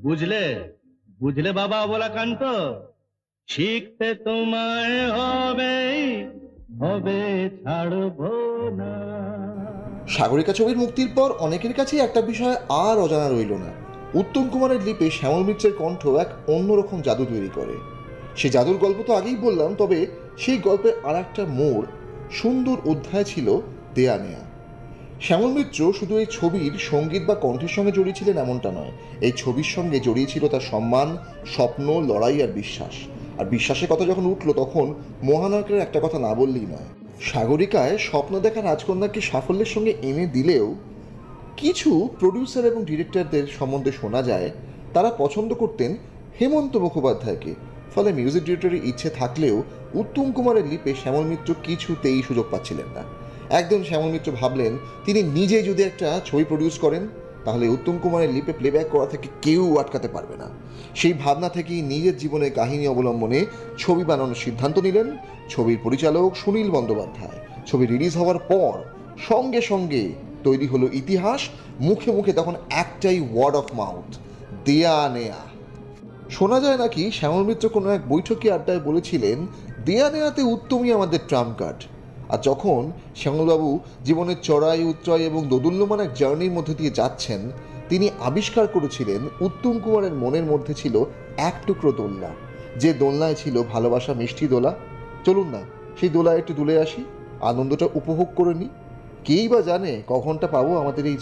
বুঝলে বুঝলে বাবা অবলাকান্ত, শিখতে তোমায় হবে, হবে ছাড়বো না। সাগরিকা ছবির মুক্তির পর অনেকের কাছেই একটা বিষয় আর অজানা রইল না। উত্তম কুমারের লিপে শ্যামল মিত্রের কণ্ঠ এক অন্যরকম জাদু তৈরি করে। সে জাদুর গল্প তো আগেই বললাম, তবে সেই গল্পের আর একটা মোড়, সুন্দর অধ্যায় ছিল দেয়া নেয়া। শ্যামল মিত্র শুধু এই ছবির সঙ্গীত বা কণ্ঠের সঙ্গে জড়িয়েছিলেন এমনটা নয়, এই ছবির সঙ্গে জড়িয়েছিল তার সম্মান, স্বপ্ন, লড়াই আর বিশ্বাস। আর বিশ্বাসের কথা যখন উঠল তখন মহানায়কের একটা কথা না বললেই নয়। সাগরিকায় স্বপ্ন দেখা রাজকন্যাকে সাফল্যের সঙ্গে এনে দিলেও কিছু প্রডিউসার এবং ডিরেক্টরদের সম্বন্ধে শোনা যায় তারা পছন্দ করতেন হেমন্ত মুখোপাধ্যায়কে। ফলে মিউজিক ডিরেক্টরের ইচ্ছে থাকলেও উত্তম কুমারের লিপে শ্যামল মিত্র কিছুতেই সুযোগ পাচ্ছিলেন না। একদিন শ্যামল মিত্র ভাবলেন তিনি নিজে যদি একটা ছবি প্রডিউস করেন তাহলে উত্তম কুমারের লিপে প্লেব্যাক করা থেকে কেউ আটকাতে পারবে না। সেই ভাবনা থেকেই নিজের জীবনের কাহিনী অবলম্বনে ছবি বানানোর সিদ্ধান্ত নিলেন ছবির পরিচালক সুনীল বন্দ্যোপাধ্যায়। ছবি রিলিজ হওয়ার পর সঙ্গে সঙ্গে তৈরি হলো ইতিহাস। মুখে মুখে তখন একটাই ওয়ার্ড অফ মাউথ, দেয়া নেয়া। শোনা যায় নাকি শ্যামল মিত্র কোনো এক বৈঠকে আড্ডায় বলেছিলেন দেয়া নেয়াতে উত্তমই আমাদের ট্রাম্প কার্ড। আর যখন শ্যামলবাবু জীবনের চড়াই উত্তরাই এবং দোদুল্যমান এক জার্নির মধ্যে দিয়ে যাচ্ছেন, তিনি আবিষ্কার করেছিলেন উত্তম কুমারের মনের মধ্যে ছিল এক টুকরো দোলনা, যে দোলনায় ছিল ভালোবাসা মিষ্টি দোলা। চলুন না সেই দোলায় একটু দুলে আসি, আনন্দটা উপভোগ করে নিই। কেই বা জানে কখনটা পাবো আমাদের এই